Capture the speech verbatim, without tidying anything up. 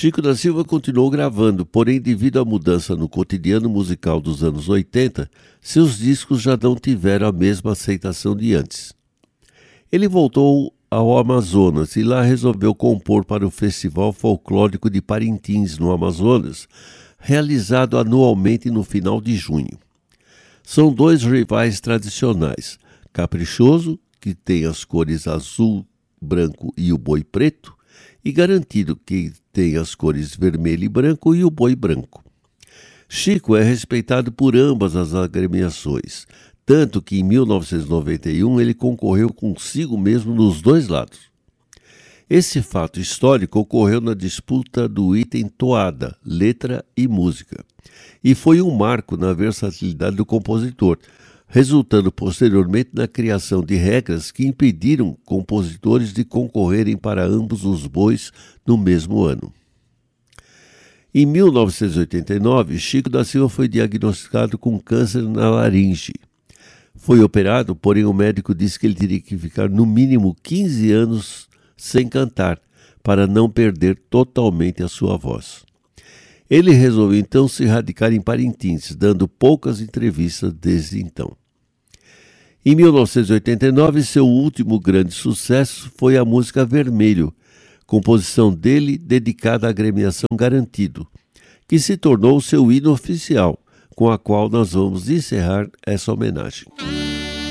Chico da Silva continuou gravando, porém, devido à mudança no cotidiano musical dos anos oitenta, seus discos já não tiveram a mesma aceitação de antes. Ele voltou ao Amazonas e lá resolveu compor para o Festival Folclórico de Parintins, no Amazonas, realizado anualmente no final de junho. São dois rivais tradicionais, Caprichoso, que tem as cores azul, branco e o boi preto, e Garantido, que tem as cores vermelho e branco e o boi branco. Chico é respeitado por ambas as agremiações, tanto que em mil novecentos e noventa e um ele concorreu consigo mesmo nos dois lados. Esse fato histórico ocorreu na disputa do item toada, letra e música, e foi um marco na versatilidade do compositor, resultando posteriormente na criação de regras que impediram compositores de concorrerem para ambos os bois no mesmo ano. Em mil novecentos e oitenta e nove, Chico da Silva foi diagnosticado com câncer na laringe. Foi operado, porém o médico disse que ele teria que ficar no mínimo quinze anos sem cantar, para não perder totalmente a sua voz. Ele resolveu então se radicar em Parintins, dando poucas entrevistas desde então. Em mil novecentos e oitenta e nove, seu último grande sucesso foi a música Vermelho, composição dele dedicada à agremiação Garantido, que se tornou seu hino oficial, com a qual nós vamos encerrar essa homenagem.